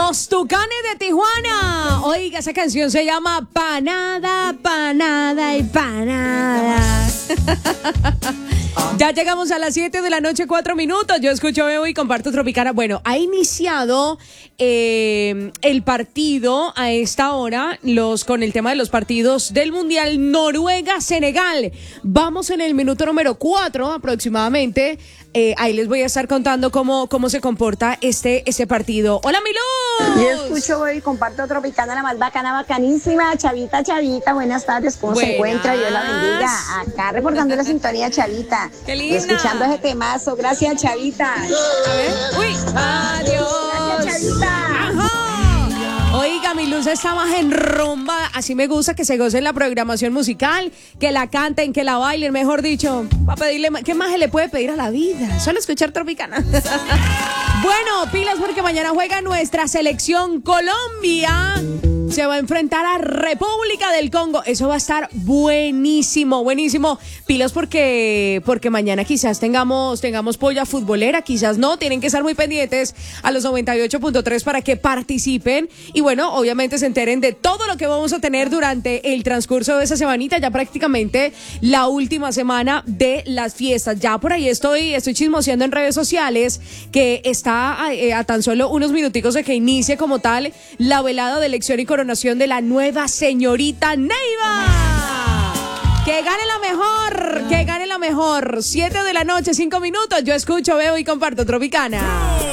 Los Tucanes de Tijuana. Oiga, esa canción se llama Panada, Panada y Panada. Ya llegamos a las 7 de la noche, 4 minutos. Yo escucho, veo y comparto Tropicana. Bueno, ha iniciado el partido a esta hora, con el tema de los partidos del Mundial Noruega-Senegal. Vamos en el minuto número 4 aproximadamente. Ahí les voy a estar contando cómo se comporta este partido. ¡Hola, mi Luz! Yo escucho, voy y comparto Tropicana, la más bacana, bacanísima. Chavita, buenas tardes, ¿cómo se encuentra? Dios la bendiga. Acá reportando la sintonía, Chavita. ¡Qué linda! Y escuchando ese temazo. Gracias, Chavita. A ver. ¡Uy! ¡Adiós! Gracias, Chavita. ¡Ajá! Oiga, mi Luz está más en rumba. Así me gusta que se gocen la programación musical, que la canten, que la bailen, mejor dicho. Para pedirle, ¿qué más se le puede pedir a la vida? Solo escuchar Tropicana. Bueno, pilas porque mañana juega nuestra selección Colombia. Se va a enfrentar a República del Congo. Eso va a estar buenísimo, buenísimo. Pilas porque mañana quizás tengamos polla futbolera, quizás no. Tienen que estar muy pendientes a los 98.3 para que participen. Y bueno, obviamente se enteren de todo lo que vamos a tener durante el transcurso de esa semanita. Ya prácticamente la última semana de las fiestas. Ya por ahí estoy chismoseando en redes sociales que está a tan solo unos minuticos de que inicie como tal la velada de elección y coronación de la nueva señorita Neiva. Que gane la mejor, que gane la mejor. 7 de la noche, 5 minutos. Yo escucho, veo y comparto Tropicana.